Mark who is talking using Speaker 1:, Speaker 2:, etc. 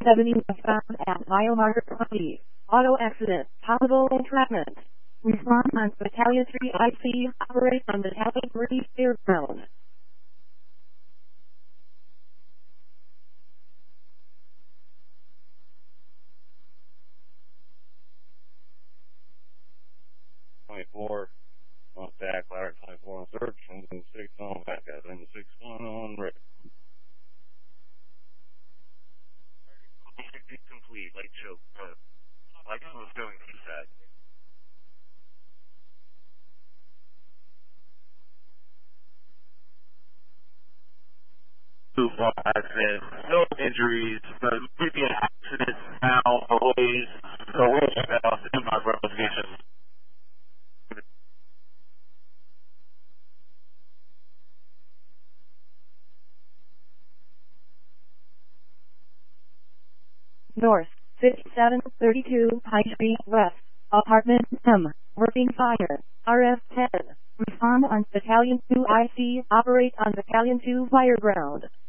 Speaker 1: 70 westbound at Biomarker 20. Auto accident. Possible entrapment. Respond on Battalion 3 IC. Operate on Battalion 3 Fairground.
Speaker 2: On stack, ladder 24 on search, engine 6 on back out, engine 6-1 on red. Complete, light choke, light was going too fast. 2-5 accident, no injuries, but maybe an accident now, always found in my investigation.
Speaker 1: North, 5732 Pine Street West, Apartment M, working fire, RF-10. Respond on Battalion 2 IC, operate on Battalion 2 Fireground.